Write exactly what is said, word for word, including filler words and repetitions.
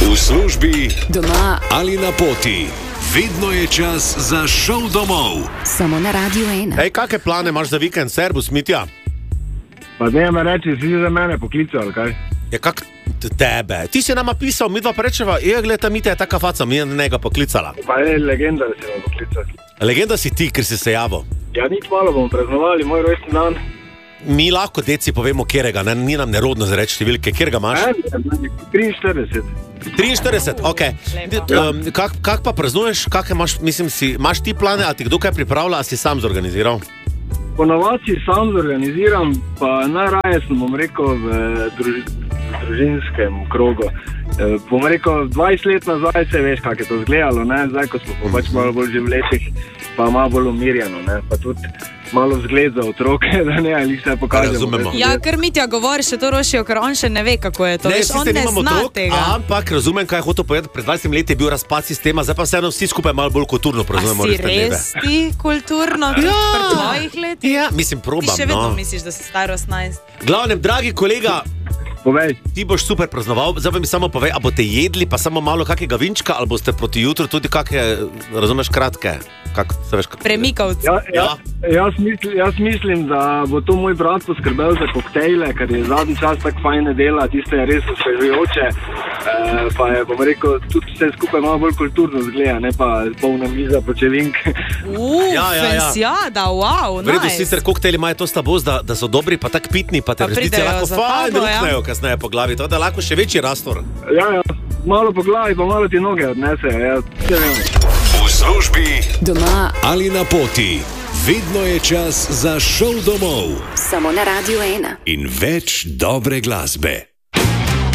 V službi, doma ali na poti. Vedno je čas za šov domov. Samo na Radio ena. Ej, kakšne plane imaš za vikend, Servus, Mitja? Pa ne me reči, si za mene poklical, ali kaj? Ja, kak tebe? Ti si nama pisal, mi dva prečeva, je, gled, ta Mitja je taka faca, mi je njega poklicala. Pa je legenda, da si me poklical. Legenda si ti, ker si se javil. Ja, nič malo bomo praznovali, moj rojstni dan. Mi lahko deci povemo, kjerega, ne, ni nam nerodno zareči številke, kjerega imaš? triinštirideset. triinštirideset, ok. Um, kak, kak pa praznuješ, kak imaš, mislim si, imaš ti plane, ali ti kdo kaj pripravlja, ali si sam zorganiziral? Ponovadi sam zorganiziram, pa najraje sem, bom rekel, v druž, družinskem krogu. E, bom rekel, dvajset let nazaj se veš, kak je to izgledalo, ne? Zdaj, ko smo pač malo bolj že v letih, pa malo bolj umirjeno, ne? Pa tudi malo vzgled za otroke, da ne, ali se pokažemo. Razumemo. Ja, ker Mitja govori še to rošijo, ker on še ne ve, kako je to. Ne, Veš, on sicer ne nimamo zna otrok, tega. ampak razumem, kaj je hotel povedati. Pred dvajsetimi leti je bil razpad sistema, zdaj pa vseeno vsi skupaj malo bolj kulturno A praznujemo si rojstne dneve. res ti kulturno, tudi Ja. pri tvojih letih? Ja, mislim, Ti probam, še vedno no. misliš, da si star osemnajst? Glavnem, dragi kolega, Povej. ti boš super praznoval, zdaj pa mi samo povej, a boste jedli pa samo malo kakega vinčka, ali boste proti jutru tudi kakšne, razumeš, kratke? Kak, se veš, kak... Premikavci. Ja, ja, jaz, mislim, jaz mislim, da bo to moj brat poskrbel za koktejle, ker je zadnji čas tako fajne dela, tiste res osvežujoče, e, pa je, bom rekel, tudi vse skupaj malo bolj kulturno zgleda, ne pa polna miza počelink. Uuu, Ja, ja, ja. fensijada, wow, V redu, nice. sicer koktejli imajo to slabost, da, da so dobri, pa tak pitni, pa te Pa v resnici pridejo lahko za fajn tabo, ja. ruknejo kasneje po glavi, to da lahko še večji rastor. Ja, ja, malo po glavi, pa malo ti noge odnese, ja, vse vem. V službi, Doma ali na poti. Vedno je čas za šov domov. samo na Radio ena. In več dobre glasbe.